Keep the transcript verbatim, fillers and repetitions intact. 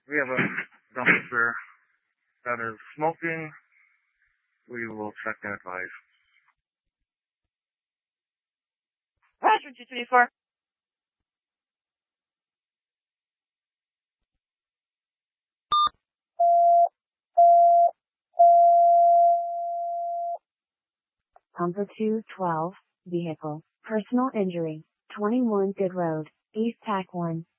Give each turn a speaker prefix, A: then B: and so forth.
A: We have a dumpster that is smoking. We will check and advise.
B: Roger, two twenty-four.
C: Pumper two twelve, vehicle, personal injury, twenty-one Good Road, East Tack one.